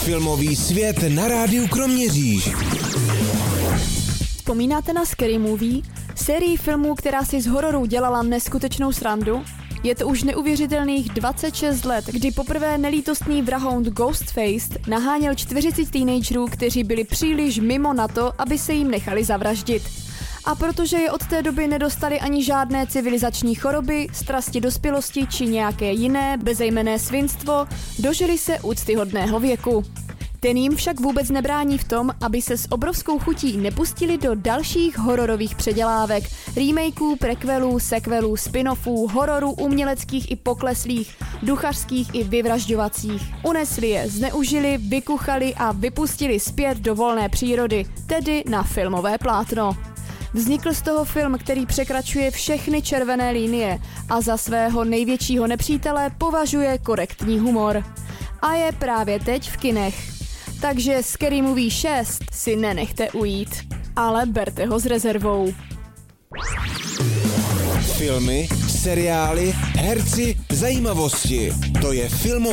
Filmový svět na rádiu Kroměříž. Vzpomínáte na Scary Movie? Sérii filmů, která si z hororů dělala neskutečnou srandu? Je to už neuvěřitelných 26 let, kdy poprvé nelítostný vrahoun Ghostface naháněl 40 teenagerů, kteří byli příliš mimo na to, aby se jim nechali zavraždit. A protože je od té doby nedostali ani žádné civilizační choroby, strasti dospělosti či nějaké jiné bezejmenné svinstvo, dožili se úctyhodného věku. Ten jim však vůbec nebrání v tom, aby se s obrovskou chutí nepustili do dalších hororových předělávek, remakeů, prequelů, sequelů, spin-offů, hororů uměleckých i pokleslých, duchařských i vyvražďovacích. Unesli je, zneužili, vykuchali a vypustili zpět do volné přírody, tedy na filmové plátno. Vznikl z toho film, který překračuje všechny červené linie a za svého největšího nepřítele považuje korektní humor. A je právě teď v kinech. Takže Scary Movie 6 si nenechte ujít, ale berte ho s rezervou. Filmy, seriály, herci, zajímavosti. To je filmový